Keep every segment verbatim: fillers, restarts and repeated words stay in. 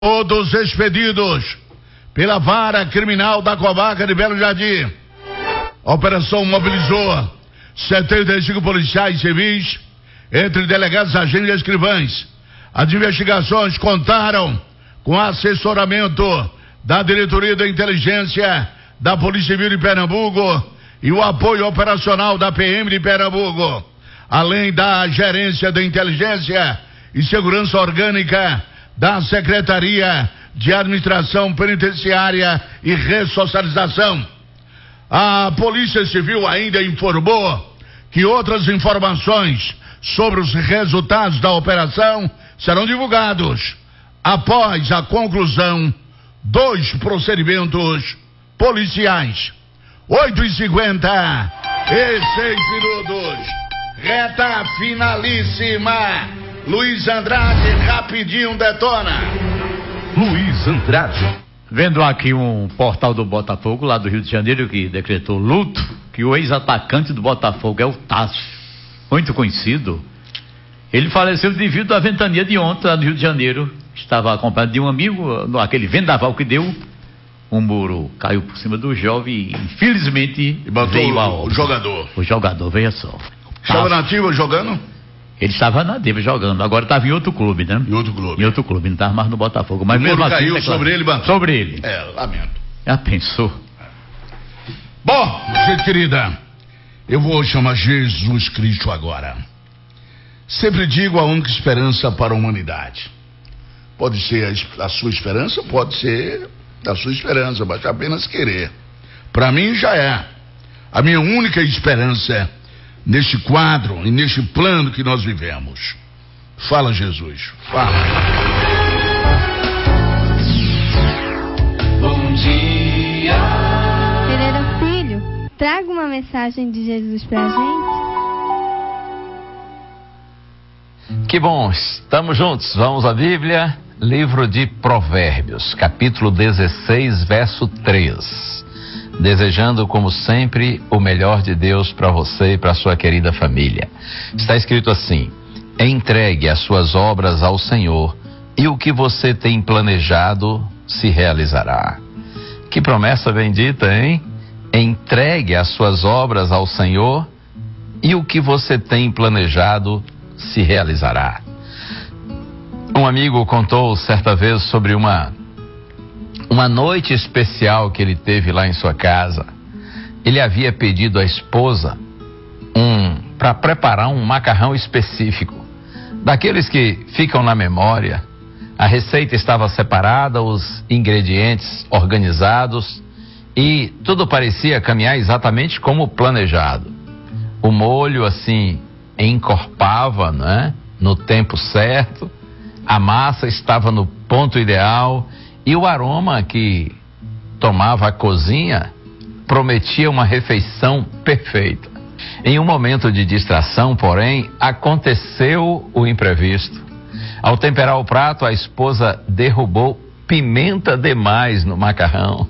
Todos expedidos pela Vara Criminal da Comarca de Belo Jardim. A operação mobilizou setenta e cinco policiais civis, entre delegados, agentes e escrivães. As investigações contaram com assessoramento da Diretoria da Inteligência da Polícia Civil de Pernambuco e o apoio operacional da P M de Pernambuco, além da Gerência da Inteligência e Segurança Orgânica da Secretaria de Administração Penitenciária e Ressocialização. A Polícia Civil ainda informou que outras informações sobre os resultados da operação serão divulgados após a conclusão dos procedimentos policiais. oito e cinquenta e seis minutos. Reta finalíssima. Luiz Andrade, rapidinho detona. Luiz Andrade. Vendo aqui um portal do Botafogo, lá do Rio de Janeiro, que decretou luto, que o ex-atacante do Botafogo é o Tássio, muito conhecido. Ele faleceu devido à ventania de ontem, lá no Rio de Janeiro. Estava acompanhado de um amigo, aquele vendaval que deu, um muro caiu por cima do jovem e, infelizmente, e veio a o, o jogador. O jogador, veja só. Estava na ativa jogando? Ele estava na ativa jogando, agora estava em outro clube, né? Em outro clube. Em outro clube, não estava mais no Botafogo. Mas o mesmo muro assim, caiu é claro, sobre ele, Banto? Sobre ele. É, lamento. Já pensou? Bom, gente querida, eu vou chamar Jesus Cristo agora. Sempre digo a única esperança para a humanidade. Pode ser a, a sua esperança, pode ser a sua esperança, basta apenas querer. Para mim já é. A minha única esperança neste quadro e neste plano que nós vivemos. Fala, Jesus, fala. Bom dia. Pereira Filho, traga uma mensagem de Jesus pra gente. Que bom, estamos juntos. Vamos à Bíblia, livro de Provérbios, capítulo dezesseis, verso três. Desejando, como sempre, o melhor de Deus para você e para sua querida família. Está escrito assim: entregue as suas obras ao Senhor e o que você tem planejado se realizará. Que promessa bendita, hein? Entregue as suas obras ao Senhor e o que você tem planejado se realizará. Um amigo contou certa vez sobre uma Uma noite especial que ele teve lá em sua casa. Ele havia pedido à esposa um, para preparar um macarrão específico, daqueles que ficam na memória. A receita estava separada, os ingredientes organizados e tudo parecia caminhar exatamente como planejado. O molho assim encorpava, né, no tempo certo, a massa estava no ponto ideal. E o aroma que tomava a cozinha prometia uma refeição perfeita. Em um momento de distração, porém, aconteceu o imprevisto. Ao temperar o prato, a esposa derrubou pimenta demais no macarrão.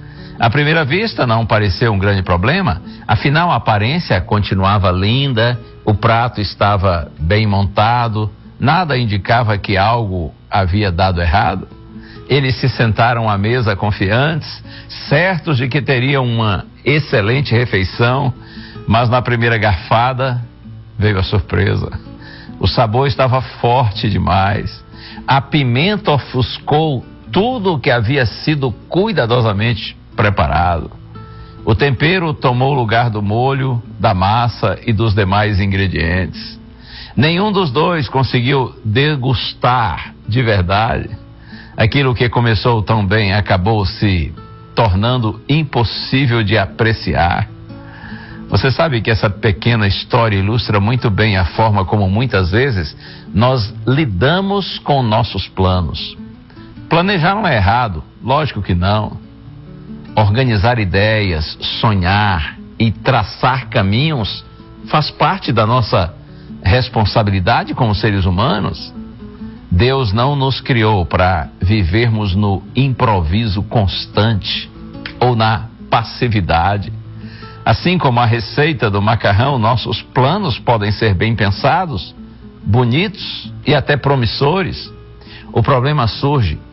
À primeira vista, não pareceu um grande problema, afinal a aparência continuava linda, o prato estava bem montado, nada indicava que algo havia dado errado. Eles se sentaram à mesa confiantes, certos de que teriam uma excelente refeição, mas na primeira garfada veio a surpresa. O sabor estava forte demais. A pimenta ofuscou tudo o que havia sido cuidadosamente preparado. O tempero tomou o lugar do molho, da massa e dos demais ingredientes. Nenhum dos dois conseguiu degustar de verdade. Aquilo que começou tão bem acabou se tornando impossível de apreciar. Você sabe que essa pequena história ilustra muito bem a forma como muitas vezes nós lidamos com nossos planos. Planejar não é errado, lógico que não. Organizar ideias, sonhar e traçar caminhos faz parte da nossa responsabilidade como seres humanos. Deus não nos criou para vivermos no improviso constante ou na passividade. Assim como a receita do macarrão, nossos planos podem ser bem pensados, bonitos e até promissores. O problema surge